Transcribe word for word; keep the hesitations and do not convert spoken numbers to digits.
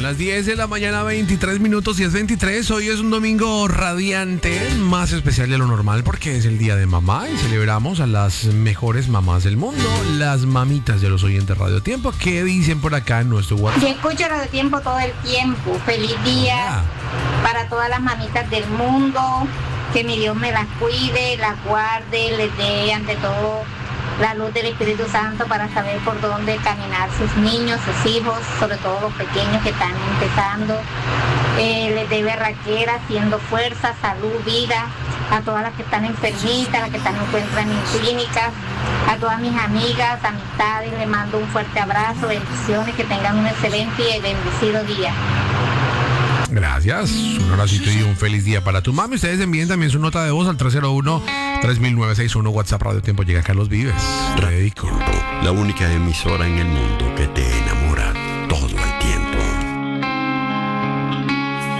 las diez de la mañana, veintitrés minutos, y es veintitrés. Hoy es un domingo radiante, más especial de lo normal porque es el día de mamá y celebramos a las mejores mamás del mundo, las mamitas de los oyentes Radio Tiempo. ¿Qué dicen por acá en nuestro WhatsApp? Yo escucho Radio Tiempo todo el tiempo. Feliz día Ah. para todas las mamitas del mundo. Que mi Dios me las cuide, las guarde, les dé ante todo la luz del Espíritu Santo para saber por dónde caminar sus niños, sus hijos, sobre todo los pequeños que están empezando. Eh, les dé berraquera, haciendo fuerza, salud, vida, a todas las que están enfermitas, las que están encuentran en clínicas, a todas mis amigas, amistades, les mando un fuerte abrazo, bendiciones, que tengan un excelente y bendecido día. Gracias, un abracito y un feliz día para tu mami. Ustedes envíen también su nota de voz al tres cero uno, tres mil novecientos sesenta y uno, WhatsApp Radio Tiempo. Llega Carlos Vives. Radio Tiempo, la única emisora en el mundo que